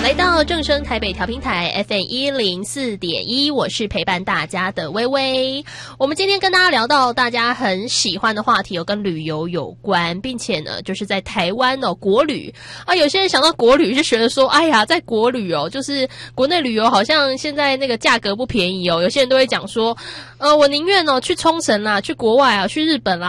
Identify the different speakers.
Speaker 1: 来到正声台北调频台 FM104.1，我是陪伴大家的微微。我们今天跟大家聊到大家很喜欢的话题，跟旅游有关，并且呢，就是在台湾国旅啊，有些人想到国旅就觉得说，哎呀，在国旅就是国内旅游好像现在那个价格不便宜有些人都会讲说，我宁愿去冲绳啦，去国外啊，去日本啦。